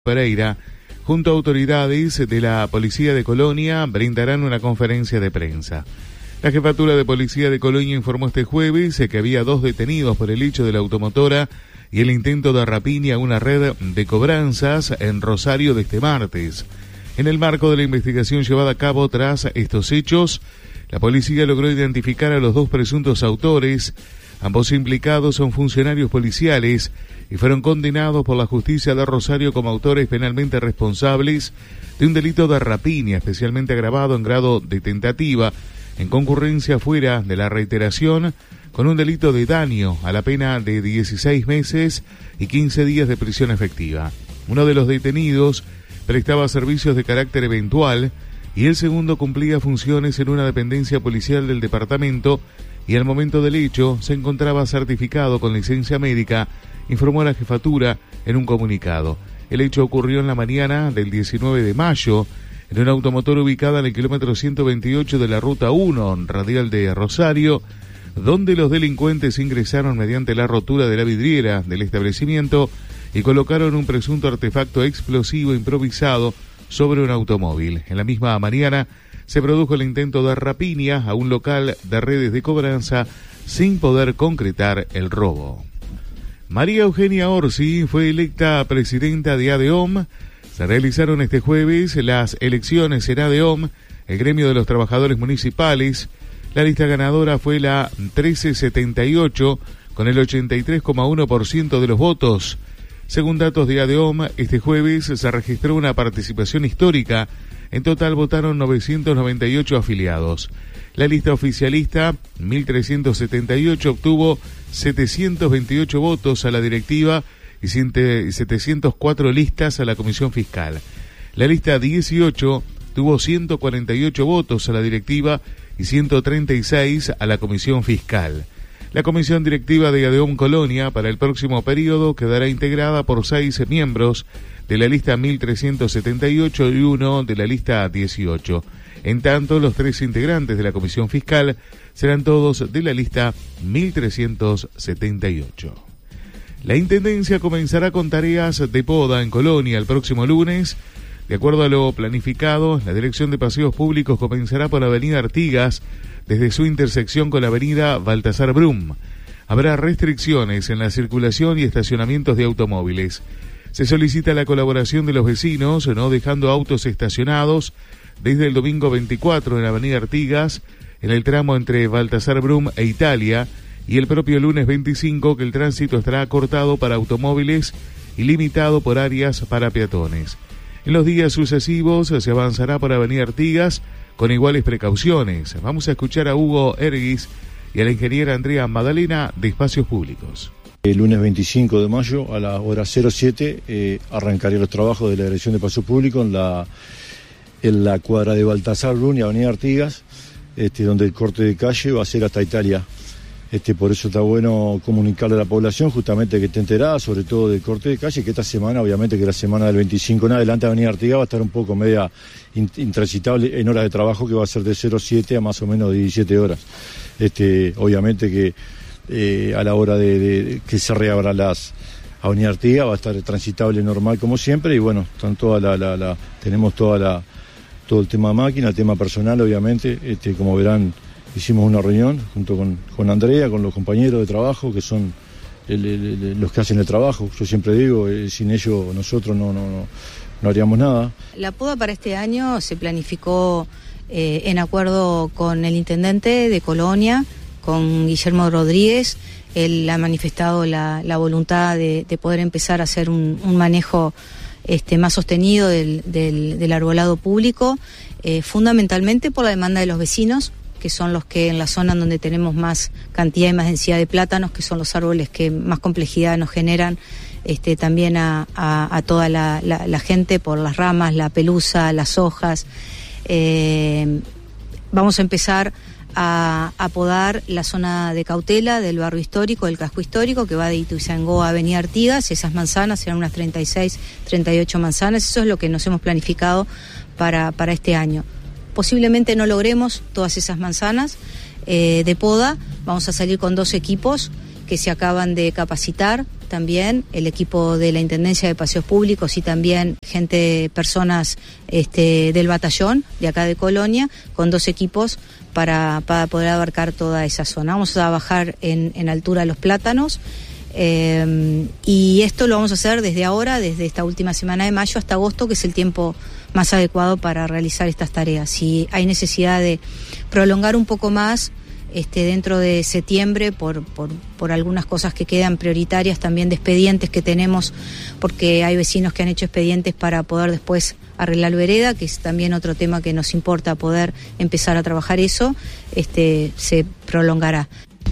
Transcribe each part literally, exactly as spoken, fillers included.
Pereira, junto a autoridades de la Policía de Colonia, brindarán una conferencia de prensa. La Jefatura de Policía de Colonia informó este jueves que había dos detenidos por el hecho de la automotora y el intento de rapiña a una red de cobranzas en Rosario de este martes. En el marco de la investigación llevada a cabo tras estos hechos, la policía logró identificar a los dos presuntos autores. Ambos implicados son funcionarios policiales y fueron condenados por la justicia de Rosario como autores penalmente responsables de un delito de rapiña especialmente agravado en grado de tentativa, en concurrencia fuera de la reiteración, con un delito de daño a la pena de dieciséis meses y quince días de prisión efectiva. Uno de los detenidos prestaba servicios de carácter eventual y el segundo cumplía funciones en una dependencia policial del departamento y al momento del hecho se encontraba certificado con licencia médica, informó la jefatura en un comunicado. El hecho ocurrió en la mañana del diecinueve de mayo en una automotor ubicada en el kilómetro ciento veintiocho de la ruta uno, radial de Rosario, donde los delincuentes ingresaron mediante la rotura de la vidriera del establecimiento y colocaron un presunto artefacto explosivo improvisado sobre un automóvil. En la misma mañana se produjo el intento de rapiña a un local de redes de cobranza sin poder concretar el robo. María Eugenia Orsi fue electa presidenta de ADEOM. Se realizaron este jueves las elecciones en ADEOM, el gremio de los trabajadores municipales. La lista ganadora fue la trece setenta y ocho, con el ochenta y tres coma uno por ciento de los votos. Según datos de ADEOM, este jueves se registró una participación histórica. En total votaron novecientos noventa y ocho afiliados. La lista oficialista, mil trescientos setenta y ocho, obtuvo setecientos veintiocho votos a la directiva y setecientos cuatro listas a la comisión fiscal. La lista dieciocho tuvo ciento cuarenta y ocho votos a la directiva y ciento treinta y seis a la comisión fiscal. La comisión directiva de ADEOM Colonia para el próximo periodo quedará integrada por seis miembros de la lista mil trescientos setenta y ocho y uno de la lista dieciocho. En tanto, los tres integrantes de la comisión fiscal serán todos de la lista mil trescientos setenta y ocho. La Intendencia comenzará con tareas de poda en Colonia el próximo lunes. De acuerdo a lo planificado, la Dirección de Paseos Públicos comenzará por Avenida Artigas desde su intersección con la Avenida Baltasar Brum. Habrá restricciones en la circulación y estacionamientos de automóviles. Se solicita la colaboración de los vecinos, no dejando autos estacionados desde el domingo veinticuatro en la Avenida Artigas, en el tramo entre Baltasar Brum e Italia, y el propio lunes veinticinco, que el tránsito estará cortado para automóviles y limitado por áreas para peatones. En los días sucesivos se avanzará por Avenida Artigas con iguales precauciones. Vamos a escuchar a Hugo Erguis y a la ingeniera Andrea Madalena de Espacios Públicos. El lunes veinticinco de mayo a la hora cero siete eh, arrancaría los trabajos de la Dirección de Paseos Públicos en la, en la cuadra de Baltasar Brum y Avenida Artigas, este, donde el corte de calle va a ser hasta Italia. Este, por eso está bueno comunicarle a la población justamente que esté enterada, sobre todo del corte de calle, que esta semana, obviamente que la semana del veinticinco en adelante, Avenida Artigas va a estar un poco media intransitable en horas de trabajo, que va a ser de cero siete a más o menos diecisiete horas. Este, obviamente que eh, a la hora de, de que se reabran las Avenida Artigas va a estar transitable normal como siempre, y bueno, están toda la, la, la, tenemos toda la, todo el tema máquina, el tema personal, obviamente, este, como verán. Hicimos una reunión junto con, con Andrea, con los compañeros de trabajo, que son el, el, el, los que hacen el trabajo. Yo siempre digo, eh, sin ellos nosotros no, no, no, no haríamos nada. La poda para este año se planificó eh, en acuerdo con el intendente de Colonia, con Guillermo Rodríguez. Él ha manifestado la, la voluntad de, de poder empezar a hacer un, un manejo este, más sostenido del, del, del arbolado público, eh, fundamentalmente por la demanda de los vecinos, que son los que en la zona donde tenemos más cantidad y más densidad de plátanos, que son los árboles que más complejidad nos generan, este, también a, a, a toda la, la, la gente por las ramas, la pelusa, las hojas. Eh, vamos a empezar a, a podar la zona de cautela del barrio histórico, del casco histórico, que va de Ituzaingó a Avenida Artigas. Esas manzanas serán unas treinta y seis, treinta y ocho manzanas. Eso es lo que nos hemos planificado para, para este año. Posiblemente no logremos todas esas manzanas eh, de poda. Vamos a salir con dos equipos que se acaban de capacitar también, el equipo de la Intendencia de Paseos Públicos y también gente, personas este, del batallón de acá de Colonia, con dos equipos para, para poder abarcar toda esa zona. Vamos a bajar en, en altura Los Plátanos. Eh, y esto lo vamos a hacer desde ahora, desde esta última semana de mayo hasta agosto, que es el tiempo más adecuado para realizar estas tareas. Si hay necesidad de prolongar un poco más este, dentro de septiembre por, por, por algunas cosas que quedan prioritarias, también de expedientes que tenemos, porque hay vecinos que han hecho expedientes para poder después arreglar vereda, que es también otro tema que nos importa poder empezar a trabajar eso, este, se prolongará.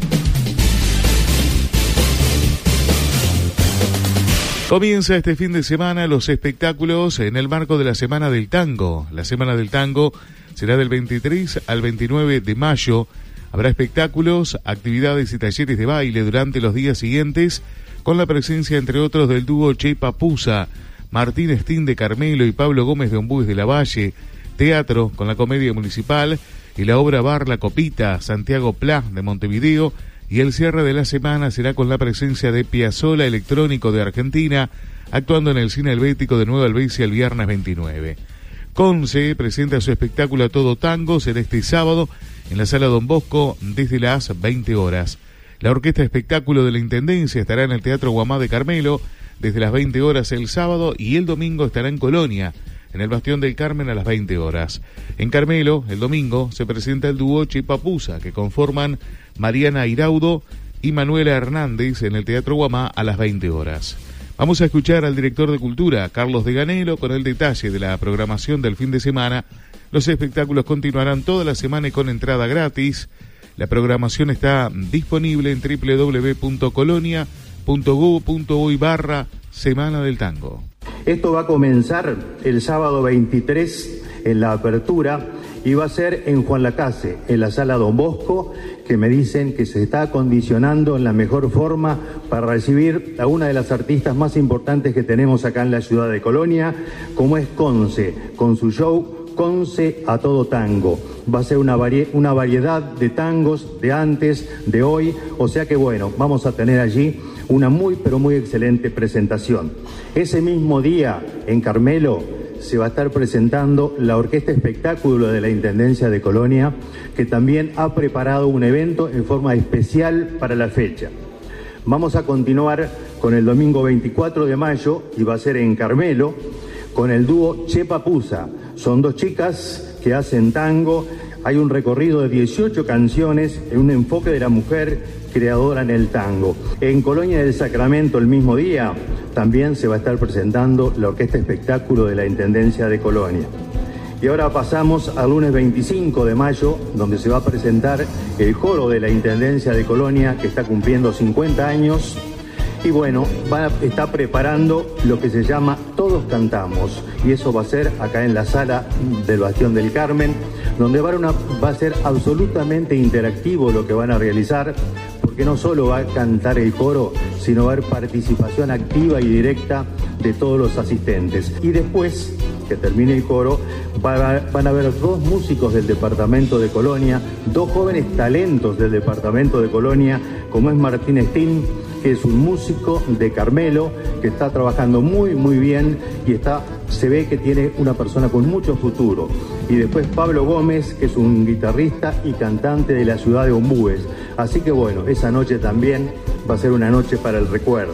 Comienza este fin de semana los espectáculos en el marco de la Semana del Tango. La Semana del Tango será del veintitrés al veintinueve de mayo. Habrá espectáculos, actividades y talleres de baile durante los días siguientes, con la presencia, entre otros, del dúo Che Papusa, Martín Estín de Carmelo y Pablo Gómez de Ombúes de la Valle, teatro con la Comedia Municipal y la obra Bar La Copita, Santiago Pla de Montevideo, y el cierre de la semana será con la presencia de Piazzolla Electrónico de Argentina, actuando en el Cine Helvético de Nueva Albesia el viernes veintinueve. Conce presenta su espectáculo A Todo Tango, será este sábado en la Sala Don Bosco desde las veinte horas. La Orquesta Espectáculo de la Intendencia estará en el Teatro Guamá de Carmelo desde las veinte horas el sábado, y el domingo estará en Colonia, en el Bastión del Carmen a las veinte horas. En Carmelo, el domingo, se presenta el dúo Che Papusa, que conforman Mariana Iraudo y Manuela Hernández en el Teatro Guamá a las veinte horas. Vamos a escuchar al director de Cultura, Carlos de Ganelo, con el detalle de la programación del fin de semana. Los espectáculos continuarán toda la semana y con entrada gratis. La programación está disponible en doble u doble u doble u punto colonia punto gob punto uy barra Semana del Tango. Esto va a comenzar el sábado veintitrés en la apertura y va a ser en Juan Lacase, en la Sala Don Bosco, que me dicen que se está acondicionando en la mejor forma para recibir a una de las artistas más importantes que tenemos acá en la ciudad de Colonia, como es Conce, con su show Conce A Todo Tango. Va a ser una, vari- una variedad de tangos de antes, de hoy, o sea que bueno, vamos a tener allí una muy pero muy excelente presentación. Ese mismo día en Carmelo se va a estar presentando la Orquesta Espectáculo de la Intendencia de Colonia, que también ha preparado un evento en forma especial para la fecha. Vamos a continuar con el domingo veinticuatro de mayo, y va a ser en Carmelo, con el dúo Che Papusa. Son dos chicas que hacen tango. Hay un recorrido de dieciocho canciones en un enfoque de la mujer creadora en el tango. En Colonia del Sacramento, el mismo día, también se va a estar presentando la Orquesta Espectáculo de la Intendencia de Colonia. Y ahora pasamos al lunes veinticinco de mayo, donde se va a presentar el coro de la Intendencia de Colonia, que está cumpliendo cincuenta años. Y bueno, va a, está preparando lo que se llama Todos Cantamos, y eso va a ser acá en la sala del Bastión del Carmen, donde va a, una, va a ser absolutamente interactivo lo que van a realizar, porque no solo va a cantar el coro, sino va a haber participación activa y directa de todos los asistentes. Y después que termine el coro, van a, van a haber dos músicos del departamento de Colonia, dos jóvenes talentos del departamento de Colonia, como es Martín Estín, que es un músico de Carmelo, que está trabajando muy muy bien y está, se ve que tiene una persona con mucho futuro. Y después Pablo Gómez, que es un guitarrista y cantante de la ciudad de Ombúes. Así que bueno, esa noche también va a ser una noche para el recuerdo.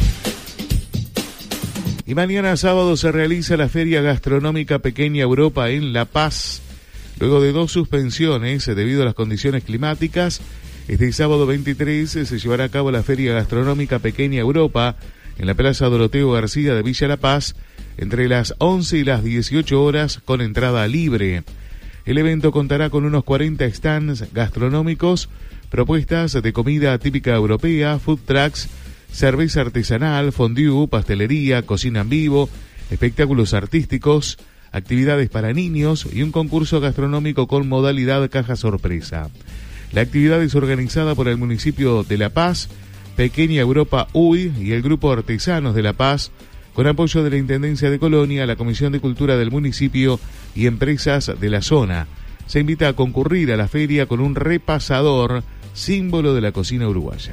Y mañana sábado se realiza la Feria Gastronómica Pequeña Europa en La Paz. Luego de dos suspensiones debido a las condiciones climáticas, este sábado veintitrés se llevará a cabo la Feria Gastronómica Pequeña Europa en la Plaza Doroteo García de Villa La Paz entre las once y las dieciocho horas, con entrada libre. El evento contará con unos cuarenta stands gastronómicos, propuestas de comida típica europea, food trucks, cerveza artesanal, fondue, pastelería, cocina en vivo, espectáculos artísticos, actividades para niños y un concurso gastronómico con modalidad caja sorpresa. La actividad es organizada por el municipio de La Paz, Pequeña Europa U I y el Grupo Artesanos de La Paz, con apoyo de la Intendencia de Colonia, la Comisión de Cultura del municipio y empresas de la zona. Se invita a concurrir a la feria con un repasador, símbolo de la cocina uruguaya.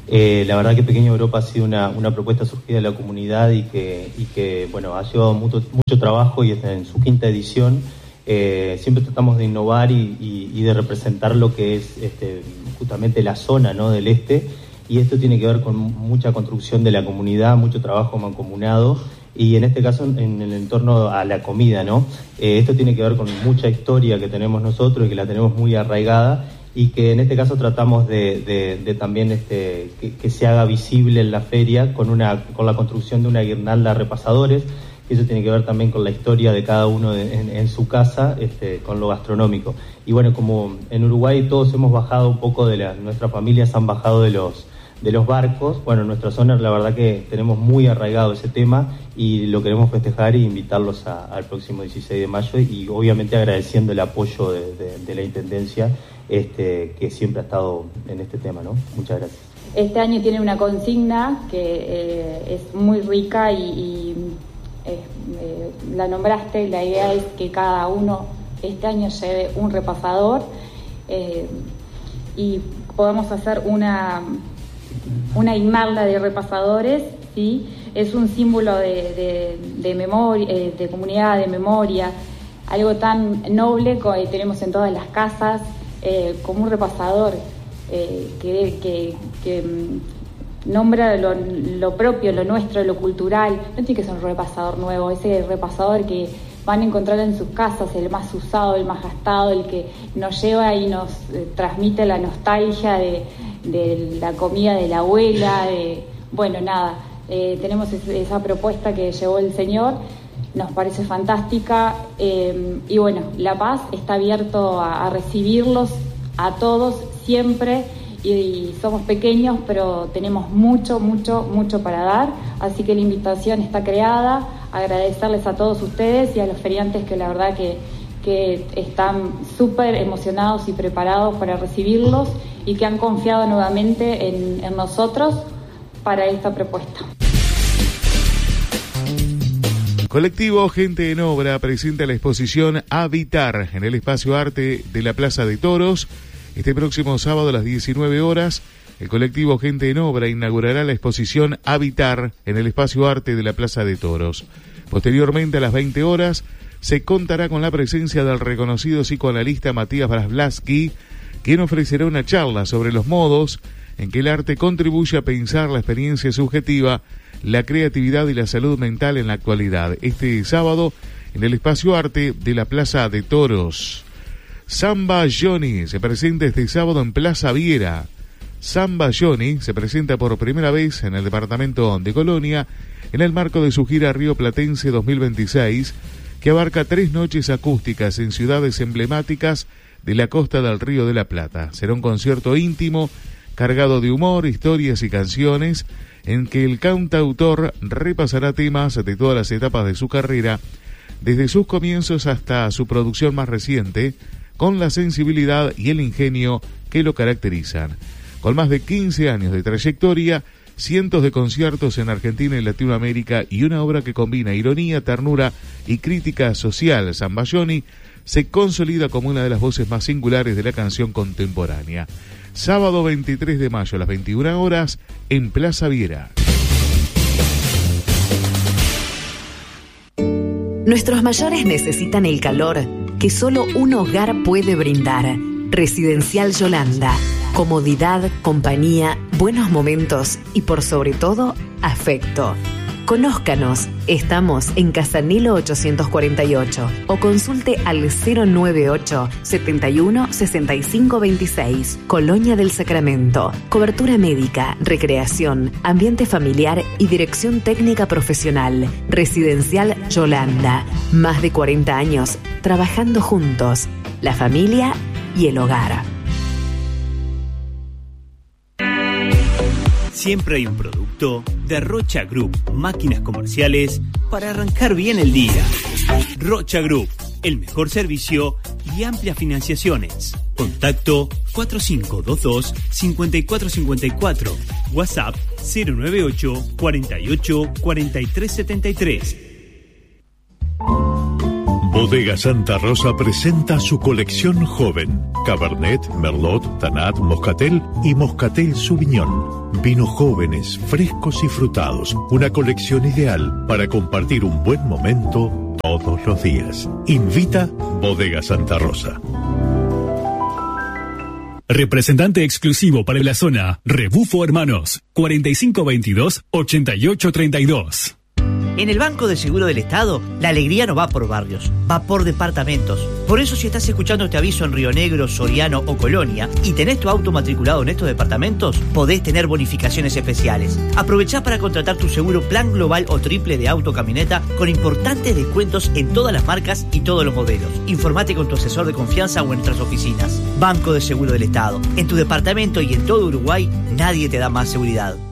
Eh, la verdad que Pequeña Europa ha sido una, una propuesta surgida de la comunidad y que, y que bueno, ha llevado mucho, mucho trabajo y está en su quinta edición. Eh, siempre tratamos de innovar y, y, y de representar lo que es este, justamente la zona, ¿no?, del este, y esto tiene que ver con mucha construcción de la comunidad, mucho trabajo mancomunado y en este caso en el entorno a la comida, ¿no? Eh, esto tiene que ver con mucha historia que tenemos nosotros y que la tenemos muy arraigada y que en este caso tratamos de, de, de también este, que, que se haga visible en la feria con, una, con la construcción de una guirnalda a repasadores. Eso tiene que ver también con la historia de cada uno de, en, en su casa, este, con lo gastronómico. Y bueno, como en Uruguay todos hemos bajado un poco de la, nuestras familias han bajado de los, de los barcos, bueno, en nuestra zona la verdad que tenemos muy arraigado ese tema y lo queremos festejar e invitarlos a, al próximo dieciséis de mayo y obviamente agradeciendo el apoyo de, de, de la Intendencia este, que siempre ha estado en este tema, ¿no? Muchas gracias. Este año tiene una consigna que eh, es muy rica y, y eh, eh, la nombraste. La idea es que cada uno este año lleve un repasador eh, y podamos hacer una, una guirnalda de repasadores, ¿sí? Es un símbolo de, de, de memoria, eh, de comunidad, de memoria, algo tan noble que tenemos en todas las casas, eh, como un repasador eh, que, que, que nombra lo, lo propio, lo nuestro, lo cultural. No tiene que ser un repasador nuevo, ese repasador que van a encontrar en sus casas, el más usado, el más gastado, el que nos lleva y nos eh, transmite la nostalgia de, de la comida de la abuela, de, bueno, nada, eh, tenemos es, esa propuesta que llevó el señor, nos parece fantástica, eh, y bueno, La Paz está abierto a, a recibirlos a todos siempre, y, y somos pequeños, pero tenemos mucho, mucho, mucho para dar, así que la invitación está creada. Agradecerles a todos ustedes y a los feriantes que la verdad que, que están súper emocionados y preparados para recibirlos y que han confiado nuevamente en, en nosotros para esta propuesta. Colectivo Gente en Obra presenta la exposición Habitar en el Espacio Arte de la Plaza de Toros. Este próximo sábado a las diecinueve horas, el colectivo Gente en Obra inaugurará la exposición Habitar en el Espacio Arte de la Plaza de Toros. Posteriormente, a las veinte horas, se contará con la presencia del reconocido psicoanalista Matías Braslavsky, quien ofrecerá una charla sobre los modos en que el arte contribuye a pensar la experiencia subjetiva, la creatividad y la salud mental en la actualidad. Este sábado, en el Espacio Arte de la Plaza de Toros. Samba Johnny se presenta este sábado en Plaza Viera. Samba Johnny se presenta por primera vez en el departamento de Colonia en el marco de su gira Río Platense dos mil veintiséis, que abarca tres noches acústicas en ciudades emblemáticas de la costa del Río de la Plata. Será un concierto íntimo, cargado de humor, historias y canciones, en que el cantautor repasará temas de todas las etapas de su carrera, desde sus comienzos hasta su producción más reciente, con la sensibilidad y el ingenio que lo caracterizan. Con más de quince años de trayectoria, cientos de conciertos en Argentina y Latinoamérica y una obra que combina ironía, ternura y crítica social, Samba Johnny se consolida como una de las voces más singulares de la canción contemporánea. Sábado veintitrés de mayo a las veintiuna horas en Plaza Viera. Nuestros mayores necesitan el calor que solo un hogar puede brindar. Residencial Yolanda. Comodidad, compañía, buenos momentos y por sobre todo, afecto. Conózcanos, estamos en Casanilo ochocientos cuarenta y ocho o consulte al cero noventa y ocho, setenta y uno, sesenta y cinco veintiséis. Colonia del Sacramento. Cobertura médica, recreación, ambiente familiar y dirección técnica profesional. Residencial Yolanda. Más de cuarenta años trabajando juntos, la familia y el hogar. Siempre hay un producto de Rocha Group, máquinas comerciales para arrancar bien el día. Rocha Group, el mejor servicio y amplias financiaciones. Contacto cuatro cinco dos dos, cinco cuatro cinco cuatro. WhatsApp cero nueve ocho, cuarenta y ocho, cuarenta y tres setenta y tres. Bodega Santa Rosa presenta su colección joven. Cabernet, Merlot, Tanat, Moscatel y Moscatel Sauvignon. Vinos jóvenes, frescos y frutados. Una colección ideal para compartir un buen momento todos los días. Invita Bodega Santa Rosa. Representante exclusivo para la zona, Rebufo Hermanos, cuarenta y cinco veintidós, ochenta y ocho treinta y dos. En el Banco de Seguro del Estado, la alegría no va por barrios, va por departamentos. Por eso, si estás escuchando este aviso en Río Negro, Soriano o Colonia y tenés tu auto matriculado en estos departamentos, podés tener bonificaciones especiales. Aprovechá para contratar tu seguro plan global o triple de auto camioneta con importantes descuentos en todas las marcas y todos los modelos. Informate con tu asesor de confianza o en nuestras oficinas. Banco de Seguro del Estado. En tu departamento y en todo Uruguay, nadie te da más seguridad.